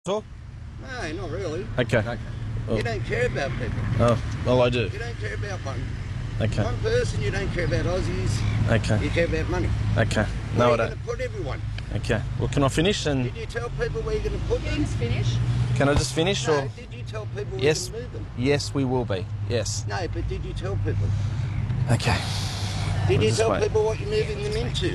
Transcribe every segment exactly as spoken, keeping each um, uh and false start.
talk? No, not really. Okay. okay. Well, you don't care about people. Oh, well, I do. You don't care about one. Okay. One person, you don't care about Aussies. Okay. You care about money. Okay. Where No, are I you don't. going to put everyone? Okay. Well, can I finish? And Did you tell people where you're going to put them? Please finish. can I just finish? No, or did you tell people where yes, you're going to move them? yes, we will be. Yes. No, but did you tell people? Okay. Did We'll you just tell wait. people what you're moving them into?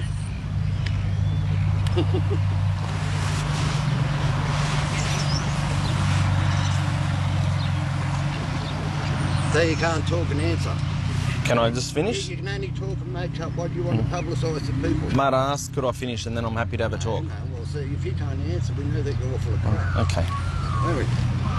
So you can't talk and answer. Can I just finish? You can only talk and make up what you want to publicise to people. Matt asked, could I finish, and then I'm happy to have a talk. No, well, see, if you can't answer, we know that you're awful at crap. Okay. Very.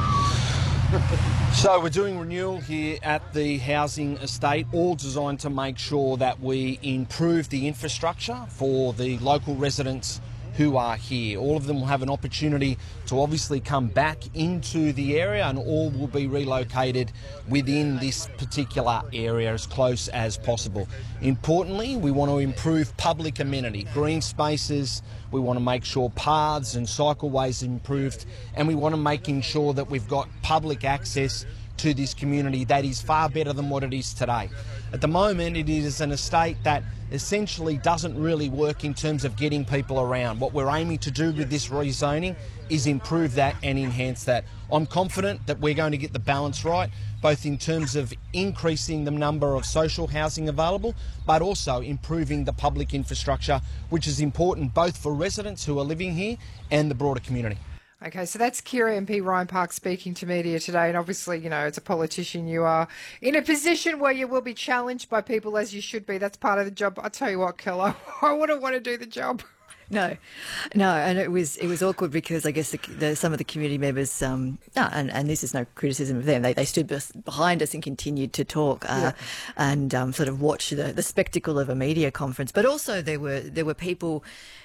So we're doing renewal here at the housing estate, all designed to make sure that we improve the infrastructure for the local residents who are here. All of them will have an opportunity to obviously come back into the area, and all will be relocated within this particular area as close as possible. Importantly, we want to improve public amenity, green spaces. We want to make sure paths and cycleways are improved, and we want to make sure that we've got public access to this community that is far better than what it is today. At the moment, it is an estate that essentially doesn't really work in terms of getting people around. What we're aiming to do with this rezoning is improve that and enhance that. I'm confident that we're going to get the balance right, both in terms of increasing the number of social housing available, but also improving the public infrastructure, which is important both for residents who are living here and the broader community. Okay, so that's Keira M P Ryan Park speaking to media today, and obviously, you know, as a politician, you are in a position where you will be challenged by people, as you should be. That's part of the job. I tell you what, Kel, I wouldn't want to do the job. No, no, and it was it was awkward because I guess the, the, some of the community members, um, no, and, and this is no criticism of them, they, they stood behind us and continued to talk uh, yeah. and um, sort of watch the, the spectacle of a media conference. But also there were there were people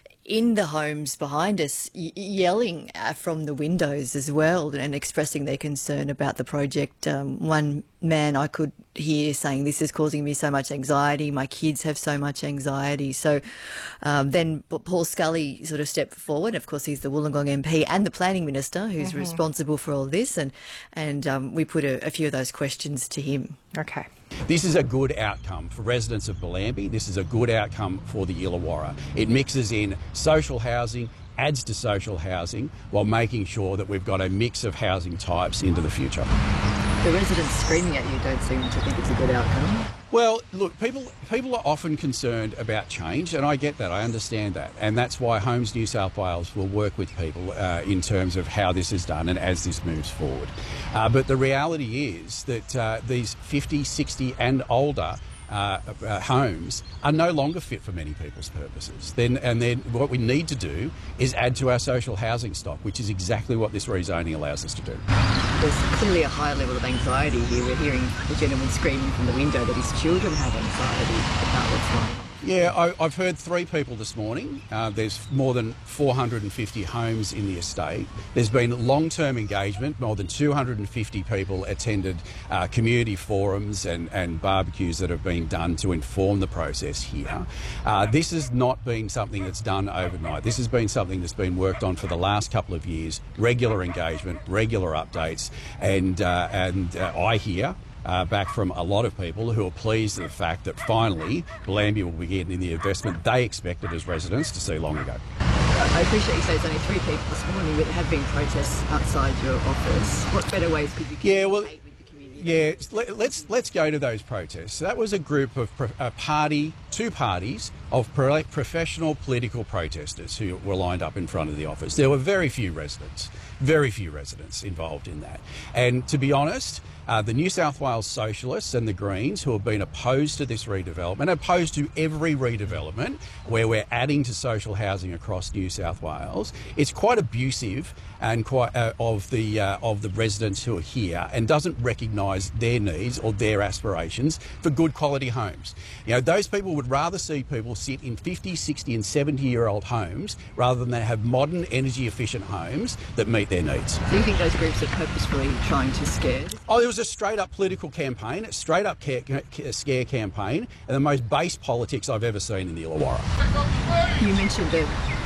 in the homes behind us y- yelling uh, from the windows as well and expressing their concern about the project. Um, one man I could hear saying, this is causing me so much anxiety, my kids have so much anxiety. So um, then Paul Scully sort of stepped forward. Of course, he's the Wollongong M P and the Planning Minister who's mm-hmm. responsible for all this, and, and um, we put a, a few of those questions to him. Okay. This is a good outcome for residents of Bellambi. This is a good outcome for the Illawarra. It mixes in social housing, adds to social housing, while making sure that we've got a mix of housing types into the future. The residents screaming at you don't seem to think it's a good outcome. Well, look, people people are often concerned about change, and I get that, I understand that, and that's why Homes New South Wales will work with people uh, in terms of how this is done and as this moves forward. Uh, but the reality is that uh, these fifty, sixty and older Uh, uh, homes are no longer fit for many people's purposes. Then, and then what we need to do is add to our social housing stock, which is exactly what this rezoning allows us to do. There's clearly a high level of anxiety here. We're hearing the gentleman screaming from the window that his children have anxiety about what's going on. Yeah, I, I've heard three people this morning. Uh, there's more than four hundred fifty homes in the estate. There's been long-term engagement. More than two hundred fifty people attended uh, community forums and, and barbecues that have been done to inform the process here. Uh, this has not been something that's done overnight. This has been something that's been worked on for the last couple of years. Regular engagement, regular updates, and uh, and uh, I hear Uh, back from a lot of people who are pleased at the fact that finally Bellambi will be getting the investment they expected as residents to see long ago. I appreciate you say it's only three people this morning, but there have been protests outside your office. What better ways could you yeah, well, with the community? Yeah, let, let's let's go to those protests. That was a group of pro, a party, two parties of pro, professional political protesters who were lined up in front of the office. There were very few residents, very few residents involved in that. And to be honest, Uh, the New South Wales Socialists and the Greens, who have been opposed to this redevelopment, opposed to every redevelopment where we're adding to social housing across New South Wales, it's quite abusive and quite uh, of the uh, of the residents who are here, and doesn't recognise their needs or their aspirations for good quality homes. You know, those people would rather see people sit in fifty, sixty and seventy year old homes rather than have modern, energy efficient homes that meet their needs. Do you think those groups are purposefully trying to scare? Oh, there was a straight up political campaign, a straight up ca ca scare campaign, and the most base politics I've ever seen in the Illawarra. You mentioned the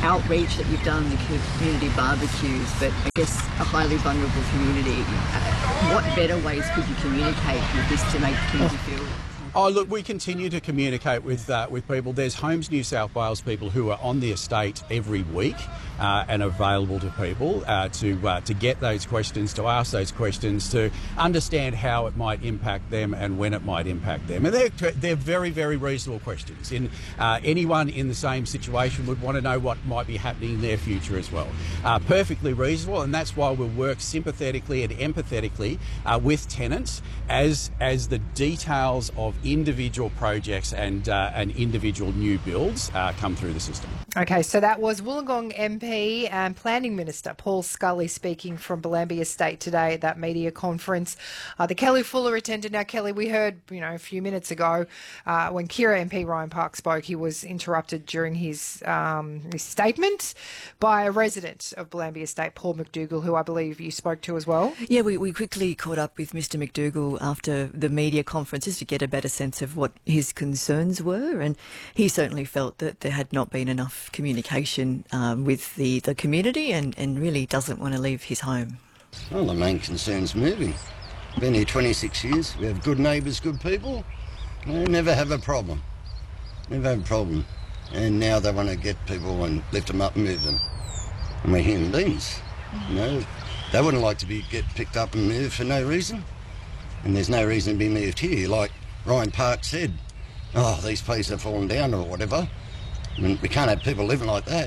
outreach that you've done, the community barbecues, but I guess a highly vulnerable community. Uh, what better ways could you communicate with this to make the community feel? Oh, look, we continue to communicate with uh, with people. There's Homes New South Wales people who are on the estate every week uh, and available to people uh, to uh, to get those questions, to ask those questions, to understand how it might impact them and when it might impact them. And they're, they're very, very reasonable questions. In, uh, anyone in the same situation would want to know what might be happening in their future as well. Uh, perfectly reasonable, and that's why we'll work sympathetically and empathetically uh, with tenants as, as the details of individual projects and uh, and individual new builds uh, come through the system. Okay, so that was Wollongong M P and Planning Minister Paul Scully speaking from Belambie Estate today at that media conference. Uh, the Kelly Fuller attended. Now, Kelly, we heard, you know, a few minutes ago uh, when Kira M P Ryan Park spoke, he was interrupted during his, um, his statement by a resident of Belambie Estate, Paul McDougall, who I believe you spoke to as well. Yeah, we, we quickly caught up with Mister McDougall after the media conference just to get a better sense of what his concerns were, and he certainly felt that there had not been enough communication um, with the, the community and, and really doesn't want to leave his home. Well, the main concern's moving. Been here twenty-six years. We have good neighbours, good people. We never have a problem. Never have a problem. And now they want to get people and lift them up and move them. And we're human beings. You know, they wouldn't like to be get picked up and moved for no reason. And there's no reason to be moved here. Like Ryan Park said, oh, these places have fallen down or whatever. I mean, we can't have people living like that.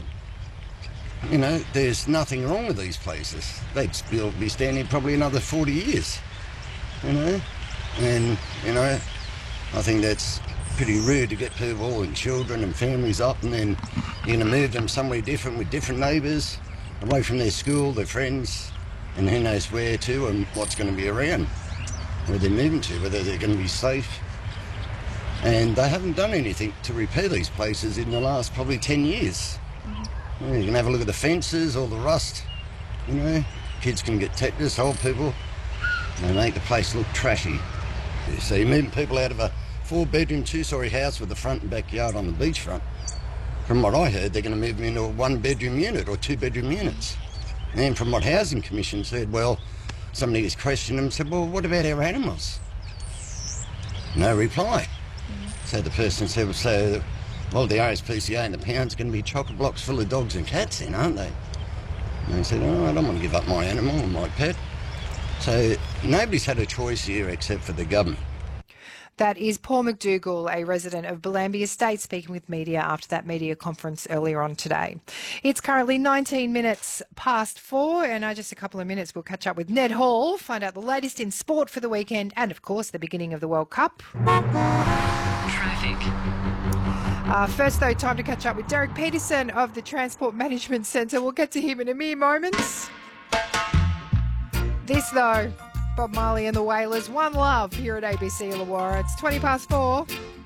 You know, there's nothing wrong with these places. They'd still be standing probably another forty years, you know. And, you know, I think that's pretty rude to get people and children and families up and then you're going to move them somewhere different with different neighbours, away from their school, their friends, and who knows where to and what's going to be around, where they're moving to, whether they're going to be safe. And they haven't done anything to repair these places in the last probably ten years. Mm-hmm. You can have a look at the fences, all the rust, you know. Kids can get tetanus, old people. They make the place look trashy. So you're moving people out of a four-bedroom, two-storey house with a front and backyard on the beachfront. From what I heard, they're going to move them into a one-bedroom unit or two-bedroom units. And then from what Housing Commission said, well, somebody has questioned them and said, well, what about our animals? No reply. So the person said, so, well, the R S P C A and the pound's going to be chock-a blocks full of dogs and cats then, aren't they? And they said, oh, I don't want to give up my animal or my pet. So nobody's had a choice here except for the government. That is Paul McDougall, a resident of Belambie Estate, speaking with media after that media conference earlier on today. It's currently nineteen minutes past four, and in just a couple of minutes we'll catch up with Ned Hall, find out the latest in sport for the weekend and, of course, the beginning of the World Cup. Traffic. Uh, first, though, time to catch up with Derek Peterson of the Transport Management Centre. We'll get to him in a mere moments. This, though, Bob Marley and the Wailers, One Love here at A B C Illawarra. It's twenty past four.